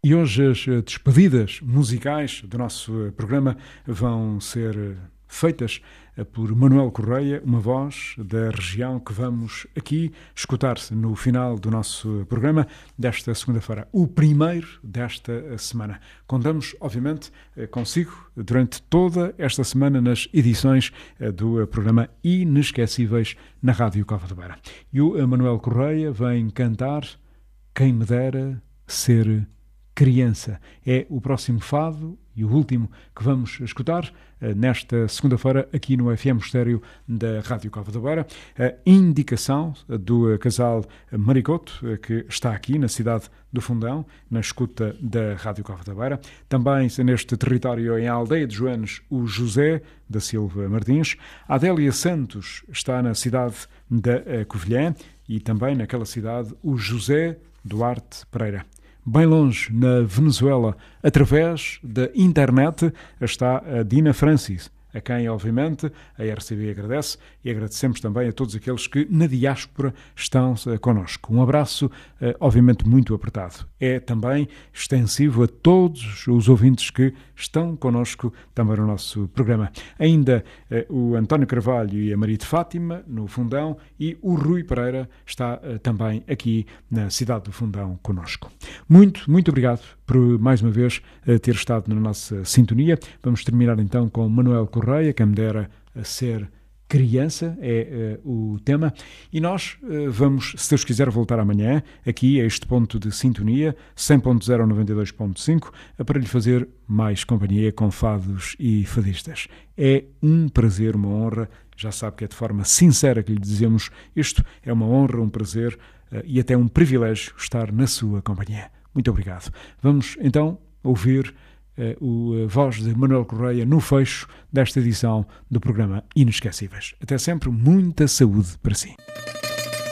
E hoje as despedidas musicais do nosso programa vão ser feitas por Manuel Correia, uma voz da região que vamos aqui escutar no final do nosso programa desta segunda-feira, o primeiro desta semana. Contamos, obviamente, consigo durante toda esta semana nas edições do programa Inesquecíveis na Rádio Cova da Beira. E o Manuel Correia vem cantar Quem Me Dera Ser Criança. É o próximo fado e o último que vamos escutar nesta segunda-feira aqui no FM Estéreo da Rádio Cova da Beira. A indicação do casal Maricoto, que está aqui na cidade do Fundão, na escuta da Rádio Cova da Beira. Também neste território, em Aldeia de Joanes, o José da Silva Martins. A Adélia Santos está na cidade da Covilhã e também naquela cidade o José Duarte Pereira. Bem longe, na Venezuela, através da internet, está a Dina Francis, a quem, obviamente, a RCB agradece e agradecemos também a todos aqueles que na diáspora estão connosco. Um abraço, obviamente, muito apertado. É também extensivo a todos os ouvintes que estão connosco também no nosso programa. Ainda o António Carvalho e a Maria de Fátima, no Fundão, e o Rui Pereira está também aqui na cidade do Fundão connosco. Muito, muito obrigado por, mais uma vez, ter estado na nossa sintonia. Vamos terminar então com Manuel Correia, Quem Me Dera Ser Criança, é o tema. E nós vamos, se Deus quiser, voltar amanhã, aqui a este ponto de sintonia, 100.0 ou 92.5, para lhe fazer mais companhia com fados e fadistas. É um prazer, uma honra, já sabe que é de forma sincera que lhe dizemos isto, é uma honra, um prazer e até um privilégio estar na sua companhia. Muito obrigado. Vamos então ouvir a voz de Manuel Correia no fecho desta edição do programa Inesquecíveis. Até sempre, muita saúde para si.